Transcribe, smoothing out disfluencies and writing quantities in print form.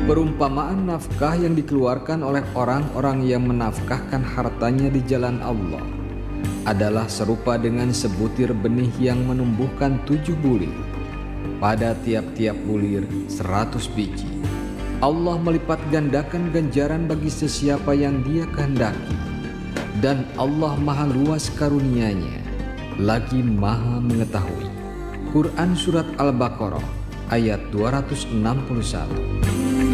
Perumpamaan nafkah yang dikeluarkan oleh orang-orang yang menafkahkan hartanya di jalan Allah adalah serupa dengan sebutir benih yang menumbuhkan 7 bulir. Pada tiap-tiap bulir 100 biji. Allah melipat gandakan ganjaran bagi sesiapa yang Dia kehendaki. Dan Allah maha luas karunia-Nya, lagi maha mengetahui. Quran Surat Al-Baqarah ayat 261.